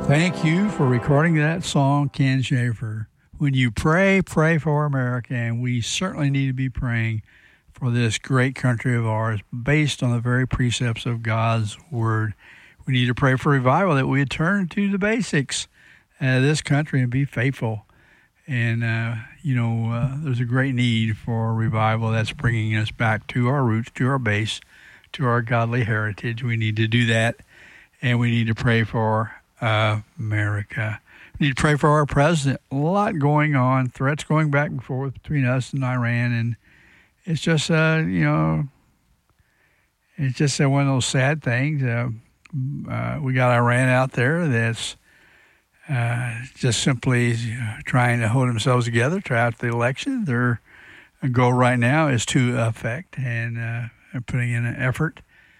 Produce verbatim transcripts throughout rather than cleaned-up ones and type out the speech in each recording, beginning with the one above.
Thank you for recording that song, Ken Schaefer. When you pray, pray for America, and we certainly need to be praying for this great country of ours based on the very precepts of God's Word. We need to pray for revival, that we turn to the basics of this country and be faithful. And, uh, you know, uh, there's a great need for revival that's bringing us back to our roots, to our base, to our godly heritage. We need to do that, and we need to pray for Uh, America. We need to pray for our president. A lot going on, threats going back and forth between us and Iran, and it's just, uh, you know, it's just uh, one of those sad things. Uh, uh, we got Iran out there that's uh, just simply trying to hold themselves together throughout the election. Their goal right now is to affect and uh, putting in an effort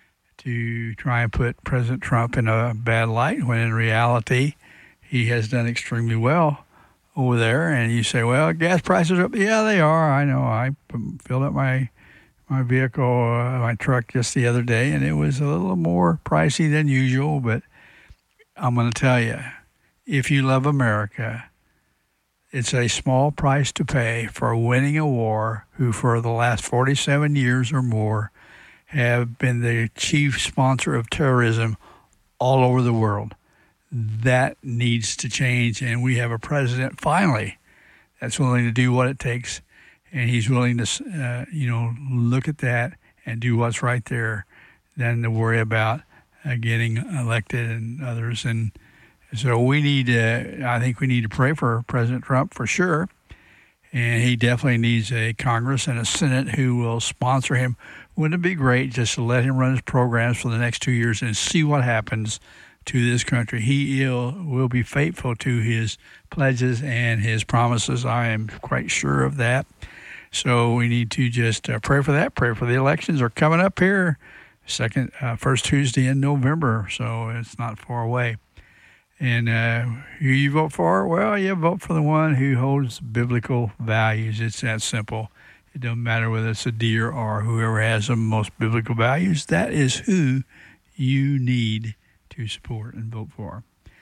to try and put President Trump in a bad light, when in reality he has done extremely well over there. And you say, well, gas prices are up. Yeah, they are. I know. I filled up my my vehicle, uh, my truck just the other day, and it was a little more pricey than usual. But I'm going to tell you, if you love America, it's a small price to pay for winning a war who for the last forty-seven years or more have been the chief sponsor of terrorism all over the world. That needs to change, and we have a president, finally, that's willing to do what it takes, and he's willing to, uh, you know, look at that and do what's right there than to worry about uh, getting elected and others. And so we need to, I think we need to pray for President Trump for sure, and he definitely needs a Congress and a Senate who will sponsor him. Wouldn't it be great just to let him run his programs for the next two years and see what happens to this country? He will, will be faithful to his pledges and his promises. I am quite sure of that. So we need to just uh, pray for that. Pray for the elections are coming up here, second, uh, first Tuesday in November, so it's not far away. And uh, who you vote for? Well, you vote for the one who holds biblical values. It's that simple. It doesn't matter whether it's a D or R, whoever has the most biblical values, that is who you need to support and vote for.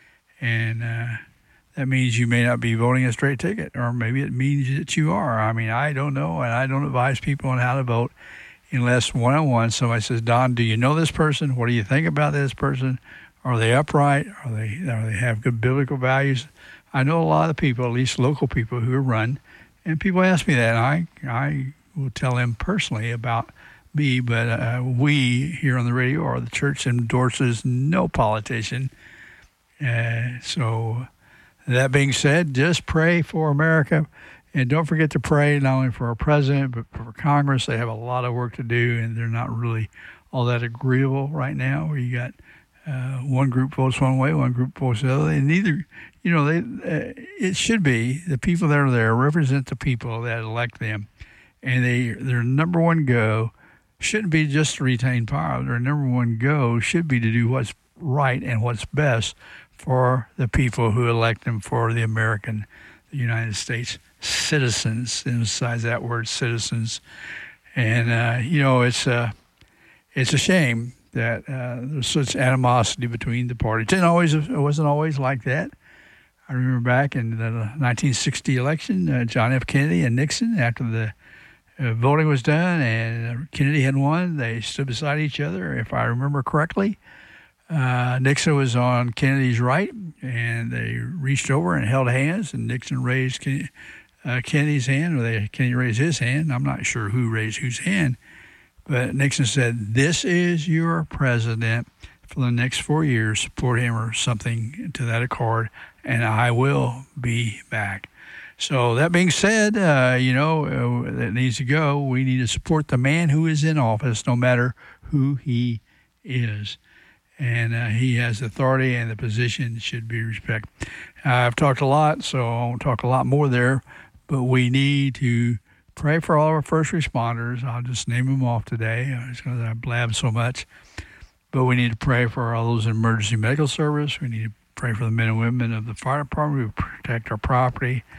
And uh, that means you may not be voting a straight ticket, or maybe it means that you are. I mean, I don't know, and I don't advise people on how to vote unless one-on-one somebody says, Don, do you know this person? What do you think about this person? Are they upright? Are they, are they have good biblical values? I know a lot of people, at least local people, who are run. And people ask me that, and I I will tell them personally about me, but uh, we here on the radio, or the church, endorses no politician. Uh, so that being said, just pray for America, and don't forget to pray not only for our president, but for Congress. They have a lot of work to do, and they're not really all that agreeable right now, where you got uh, one group votes one way, one group votes the other, and neither... You know, they, uh, it should be the people that are there represent the people that elect them. And they their number one go shouldn't be just to retain power. Their number one go should be to do what's right and what's best for the people who elect them, for the American, the United States citizens, emphasize that word, citizens. And, uh, you know, it's, uh, it's a shame that uh, there's such animosity between the parties. It, always, it wasn't always like that. I remember back in the nineteen sixty election, uh, John F. Kennedy and Nixon, after the uh, voting was done and Kennedy had won, they stood beside each other. If I remember correctly, uh, Nixon was on Kennedy's right, and they reached over and held hands, and Nixon raised Ken- uh, Kennedy's hand, or they, Kennedy raised his hand. I'm not sure who raised whose hand, but Nixon said, "This is your president for the next four years, support him," or something to that accord, "and I will be back." So that being said, uh, you know, uh, that needs to go. We need to support the man who is in office, no matter who he is. And uh, he has authority, and the position should be respected. Uh, I've talked a lot, so I won't talk a lot more there, but we need to pray for all of our first responders. I'll just name them off today because I blab so much. But we need to pray for all those in emergency medical service. We need to pray for the men and women of the fire department who protect our property.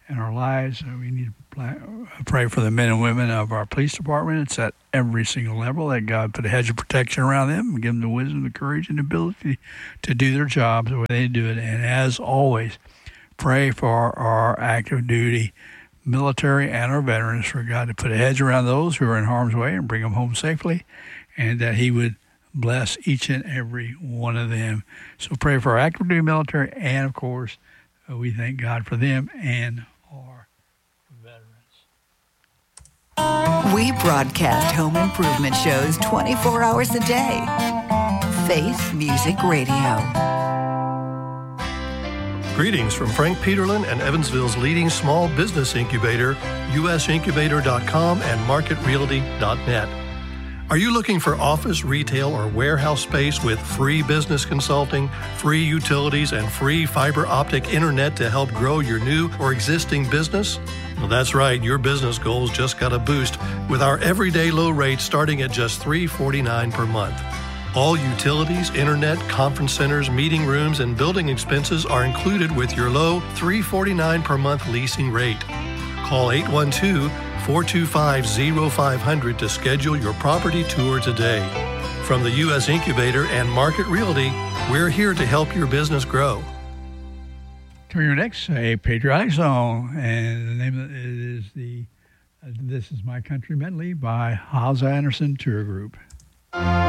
in our lives. Uh, we need to pray, pray for the men and women of our police department. It's at every single level that God put a hedge of protection around them and give them the wisdom, the courage, and the ability to do their jobs the way they do it. And as always, pray for our active duty military and our veterans, for God to put a hedge around those who are in harm's way and bring them home safely, and that he would bless each and every one of them. So pray for our active duty military, and of course, uh, we thank God for them and our veterans. We broadcast home improvement shows twenty-four hours a day. Faith Music Radio. Greetings from Frank Peterlin and Evansville's leading small business incubator, U S incubator dot com and market realty dot net. Are you looking for office, retail, or warehouse space with free business consulting, free utilities, and free fiber optic internet to help grow your new or existing business? Well, that's right. Your business goals just got a boost with our everyday low rate starting at just three dollars and forty-nine cents per month. All utilities, internet, conference centers, meeting rooms, and building expenses are included with your low three dollars and forty-nine cents per month leasing rate. Call eight one two, four two five, zero five zero zero to schedule your property tour today. From the U S Incubator and Market Realty, we're here to help your business grow. To your next a patriotic song, and the name of it is the uh, "This Is My Country" medley by Haas Anderson Tour Group.